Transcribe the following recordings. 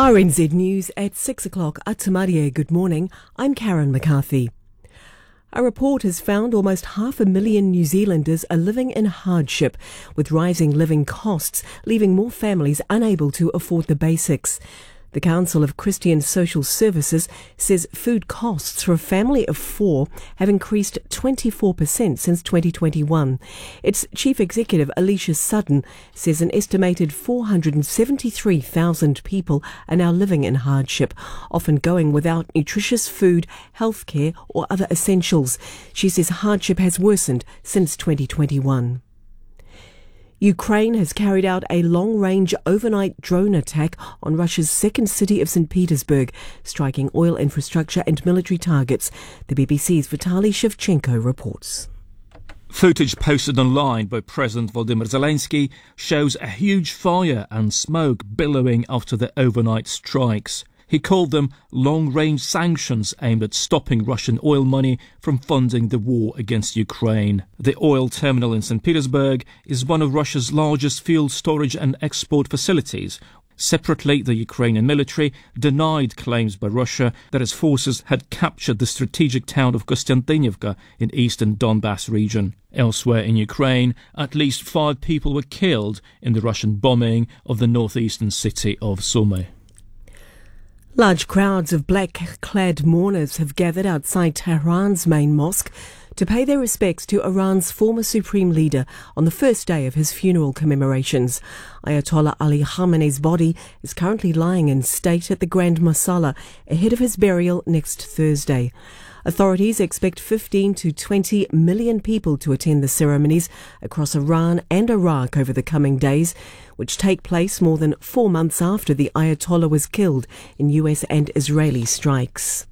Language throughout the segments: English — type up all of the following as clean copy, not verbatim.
RNZ News at 6 o'clock. Atamarie, good morning. I'm Karen McCarthy. A report has found almost 500,000 New Zealanders are living in hardship, with rising living costs leaving more families unable to afford the basics. The Council of Christian Social Services says food costs for a family of 4 have increased 24% since 2021. Its chief executive, Alicia Sutton, says an estimated 473,000 people are now living in hardship, often going without nutritious food, healthcare or other essentials. She says hardship has worsened since 2021. Ukraine has carried out a long-range overnight drone attack on Russia's second city of St. Petersburg, striking oil infrastructure and military targets. The BBC's Vitaly Shevchenko reports. Footage posted online by President Volodymyr Zelensky shows a huge fire and smoke billowing after the overnight strikes. He called them long-range sanctions aimed at stopping Russian oil money from funding the war against Ukraine. The oil terminal in St. Petersburg is one of Russia's largest fuel storage and export facilities. Separately, the Ukrainian military denied claims by Russia that its forces had captured the strategic town of Kostiantynivka in eastern Donbass region. Elsewhere in Ukraine, at least 5 people were killed in the Russian bombing of the northeastern city of Sumy. Large crowds of black-clad mourners have gathered outside Tehran's main mosque to pay their respects to Iran's former supreme leader on the first day of his funeral commemorations. Ayatollah Ali Khamenei's body is currently lying in state at the Grand Musalla ahead of his burial next Thursday. Authorities expect 15 to 20 million people to attend the ceremonies across Iran and Iraq over the coming days, which take place more than 4 months after the Ayatollah was killed in US and Israeli strikes.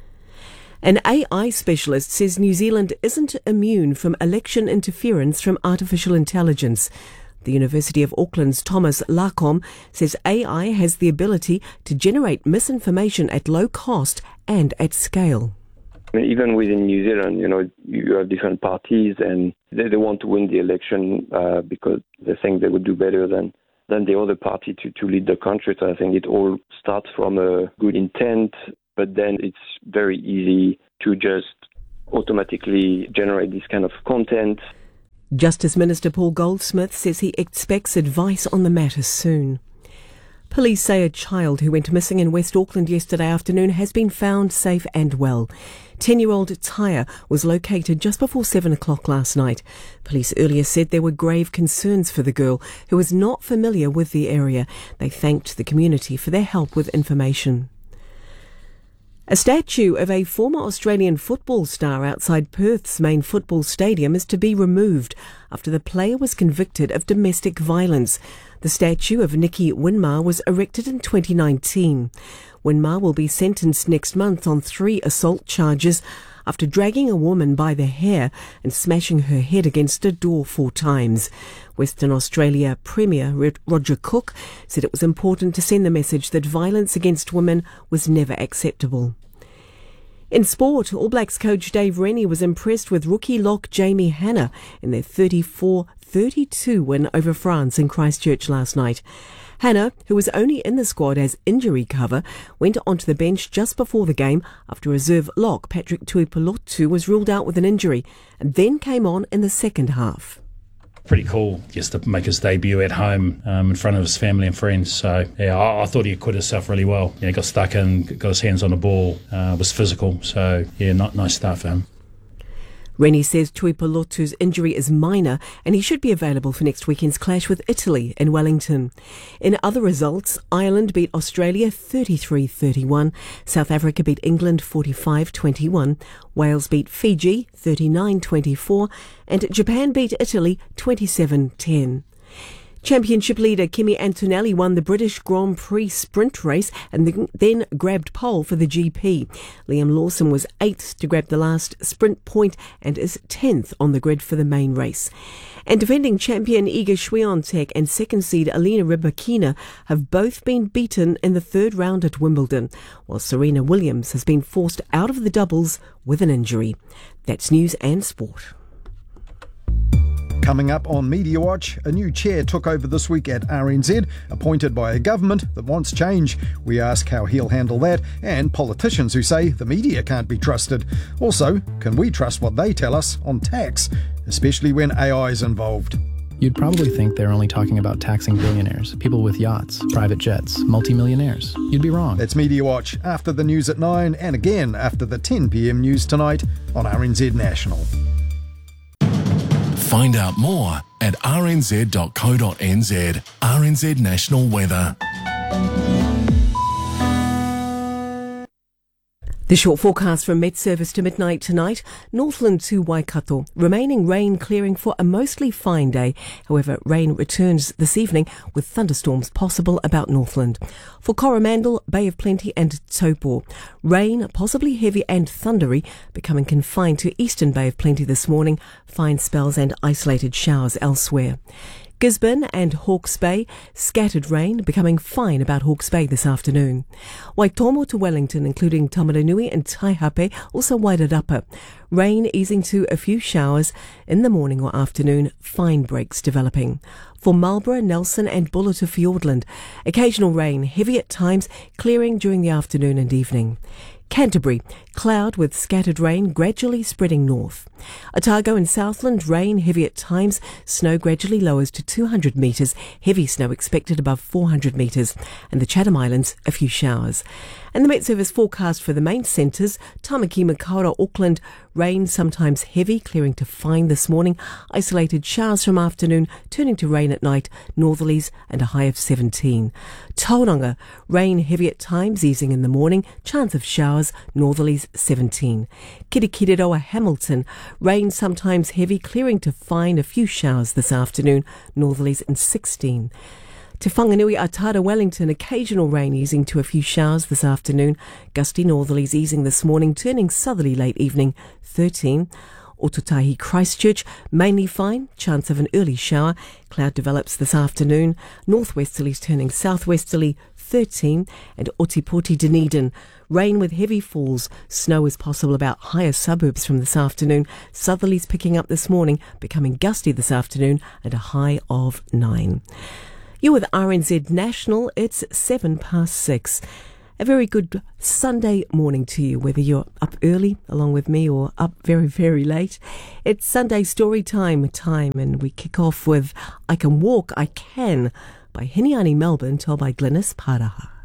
An AI specialist says New Zealand isn't immune from election interference from artificial intelligence. The University of Auckland's Thomas Lacombe says AI has the ability to generate misinformation at low cost and at scale. Even within New Zealand, you have different parties and they want to win the election because they think they would do better than the other party to lead the country. So I think it all starts from a good intent, but then it's very easy to just automatically generate this kind of content. Justice Minister Paul Goldsmith says he expects advice on the matter soon. Police say a child who went missing in West Auckland yesterday afternoon has been found safe and well. 10-year-old Tyre was located just before 7 o'clock last night. Police earlier said there were grave concerns for the girl, who was not familiar with the area. They thanked the community for their help with information. A statue of a former Australian football star outside Perth's main football stadium is to be removed after the player was convicted of domestic violence. The statue of Nicky Winmar was erected in 2019. Winmar will be sentenced next month on 3 assault charges after dragging a woman by the hair and smashing her head against a door 4 times. Western Australia Premier Roger Cook said it was important to send the message that violence against women was never acceptable. In sport, All Blacks coach Dave Rennie was impressed with rookie lock Jamie Hanna in their 34-32 win over France in Christchurch last night. Hanna, who was only in the squad as injury cover, went onto the bench just before the game after reserve lock Patrick Tuipulotu was ruled out with an injury and then came on in the second half. Pretty cool just to make his debut at home in front of his family and friends. So, yeah, I thought he acquitted himself really well. Yeah, got stuck in, got his hands on the ball, was physical. So, yeah, nice start for him. Rennie says Tuipulotu's injury is minor and he should be available for next weekend's clash with Italy in Wellington. In other results, Ireland beat Australia 33-31, South Africa beat England 45-21, Wales beat Fiji 39-24, and Japan beat Italy 27-10. Championship leader Kimi Antonelli won the British Grand Prix sprint race and then grabbed pole for the GP. Liam Lawson was 8th to grab the last sprint point and is 10th on the grid for the main race. And defending champion Iga Swiatek and second seed Alina Rybakina have both been beaten in the 3rd round at Wimbledon, while Serena Williams has been forced out of the doubles with an injury. That's news and sport. Coming up on Media Watch, a new chair took over this week at RNZ, appointed by a government that wants change. We ask how he'll handle that, and politicians who say the media can't be trusted. Also, can we trust what they tell us on tax, especially when AI is involved? You'd probably think they're only talking about taxing billionaires, people with yachts, private jets, multimillionaires. You'd be wrong. That's Media Watch after the news at 9 and again after the 10 p.m. news tonight on RNZ National. Find out more at rnz.co.nz. RNZ National Weather. The short forecast from Met Service to midnight tonight, Northland to Waikato. Remaining rain clearing for a mostly fine day. However, rain returns this evening with thunderstorms possible about Northland. For Coromandel, Bay of Plenty and Taupo. Rain, possibly heavy and thundery, becoming confined to Eastern Bay of Plenty this morning. Fine spells and isolated showers elsewhere. Gisborne and Hawke's Bay, scattered rain, becoming fine about Hawke's Bay this afternoon. Waitomo to Wellington, including Tamaranui and Taihape, also Wairarapa. Rain easing to a few showers in the morning or afternoon, fine breaks developing. For Marlborough, Nelson and Buller to Fiordland, occasional rain, heavy at times, clearing during the afternoon and evening. Canterbury, cloud with scattered rain gradually spreading north. Otago and Southland, rain heavy at times, snow gradually lowers to 200 metres, heavy snow expected above 400 metres, and the Chatham Islands, a few showers. And the Met Service forecast for the main centres, Tamaki, Makaurau, Auckland, rain sometimes heavy, clearing to fine this morning, isolated showers from afternoon, turning to rain at night, northerlies and a high of 17. Tauranga, rain heavy at times, easing in the morning, chance of showers, northerlies 17. Kirikiriroa, Hamilton, rain sometimes heavy, clearing to fine, a few showers this afternoon, northerlies and 16. Te Whanganui, Atara, Wellington, occasional rain easing to a few showers this afternoon. Gusty northerlies easing this morning, turning southerly late evening, 13. Ototahi, Christchurch, mainly fine, chance of an early shower. Cloud develops this afternoon. Northwesterlies turning southwesterly, 13. And Otipoti, Dunedin, rain with heavy falls. Snow is possible about higher suburbs from this afternoon. Southerlies picking up this morning, becoming gusty this afternoon, and a high of 9. You're with RNZ National. It's 6:07. A very good Sunday morning to you, whether you're up early along with me or up very, very late. It's Sunday story time, and we kick off with I Can Walk, I Can by Hiniani Melbourne, told by Glynis Paraha.